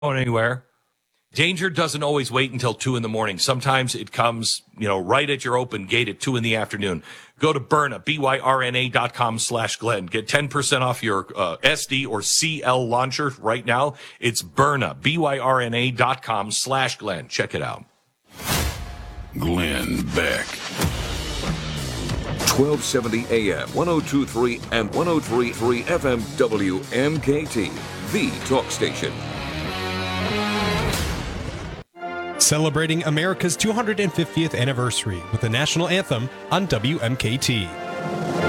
anywhere. Danger doesn't always wait until 2 in the morning. Sometimes it comes, right at your open gate at 2 in the afternoon. Go to Byrna, BYRNA.com/Glenn. Get 10% off your SD or CL launcher right now. It's Byrna, BYRNA.com/Glenn. Check it out. Glenn Beck. 1270 AM, 102.3 and 103.3 FM WMKT, the talk station. Celebrating America's 250th anniversary with the national anthem on WMKT.